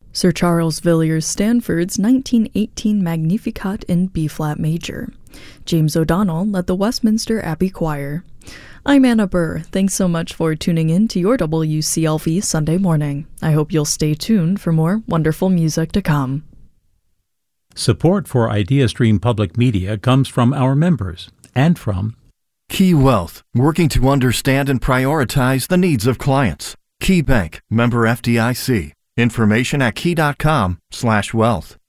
Sir Charles Villiers Stanford's 1918 Magnificat in B-flat major. James O'Donnell led the Westminster Abbey Choir. I'm Anna Burr. Thanks so much for tuning in to your WCLV Sunday morning. I hope you'll stay tuned for more wonderful music to come. Support for IdeaStream Public Media comes from our members and from Key Wealth, working to understand and prioritize the needs of clients. Key Bank, member FDIC. Information at key.com/wealth.